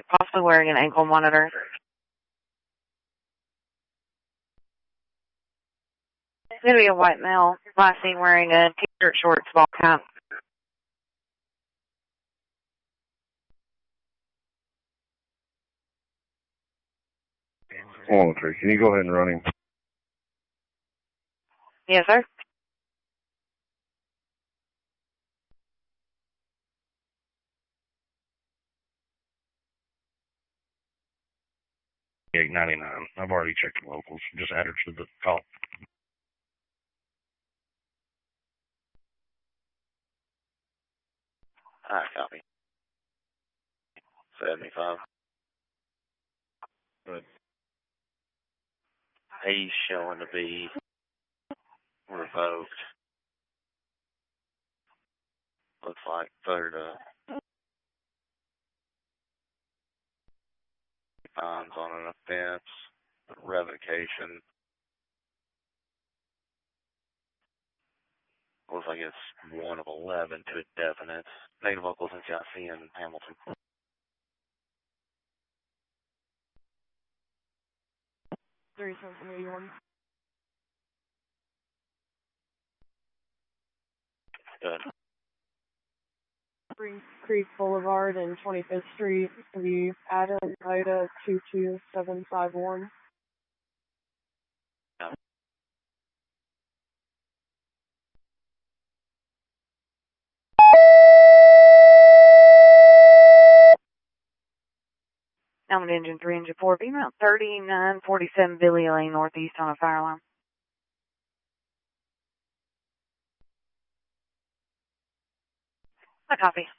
possibly wearing an ankle monitor. It's going to be a white male. Last seen wearing a t-shirt, shorts, ball cap. Hold on, Trey. Can you go ahead and run him? Yes, sir. $8.99. I've already checked the locals. Just add her to the call. All right, copy. 75. Good. He's showing to be revoked. Looks like third fines on an offense, revocation. Looks like it's 1 of 11 to a definite. Native locals in CIC in Hamilton. Good. Spring Creek Boulevard and 25th Street, the Adam Ida 22751. Element Engine 3, Engine 4, female 3947 Billy Lane Northeast on a fire alarm. I copy.